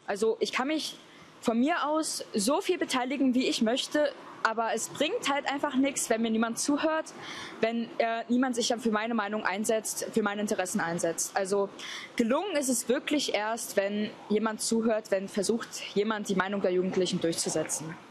Also ich kann mich von mir aus so viel beteiligen, wie ich möchte, aber es bringt halt einfach nichts, wenn mir niemand zuhört, wenn niemand sich dann für meine Meinung einsetzt, für meine Interessen einsetzt. Also gelungen ist es wirklich erst, wenn jemand zuhört, wenn versucht, jemand die Meinung der Jugendlichen durchzusetzen.